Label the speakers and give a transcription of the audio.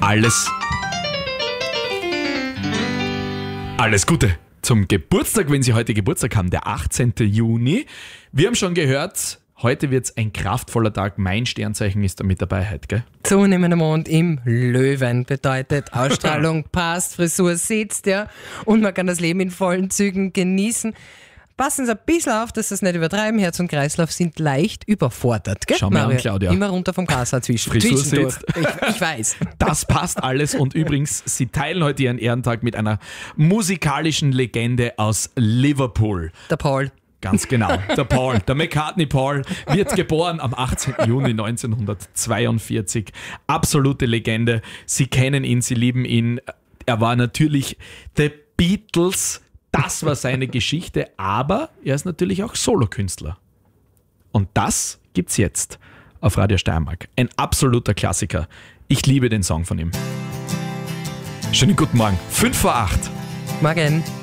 Speaker 1: Alles Gute zum Geburtstag, wenn Sie heute Geburtstag haben, der 18. Juni. Wir haben schon gehört, heute wird es ein kraftvoller Tag. Mein Sternzeichen ist da mit dabei heute, gell?
Speaker 2: Zunehmender Mond im Löwen bedeutet Ausstrahlung passt, Frisur sitzt, ja, und man kann das Leben in vollen Zügen genießen. Passen Sie ein bisschen auf, dass Sie es nicht übertreiben. Herz und Kreislauf sind leicht überfordert. Gell,
Speaker 1: Schau mal
Speaker 2: Mario?
Speaker 1: an, Claudia.
Speaker 2: Immer runter vom Gas
Speaker 1: Frisur
Speaker 2: zwischendurch.
Speaker 1: sitzt.
Speaker 2: Ich weiß.
Speaker 1: Das passt alles und übrigens, Sie teilen heute Ihren Ehrentag mit einer musikalischen Legende aus Liverpool.
Speaker 2: Der Paul.
Speaker 1: Ganz genau, der Paul, der McCartney Paul, wird geboren am 18. Juni 1942. Absolute Legende. Sie kennen ihn, Sie lieben ihn. Er war natürlich The Beatles. Das war seine Geschichte, aber er ist natürlich auch Solokünstler. Und das gibt's jetzt auf Radio Steiermark. Ein absoluter Klassiker. Ich liebe den Song von ihm. Schönen guten Morgen. 7:55.
Speaker 2: Morgen.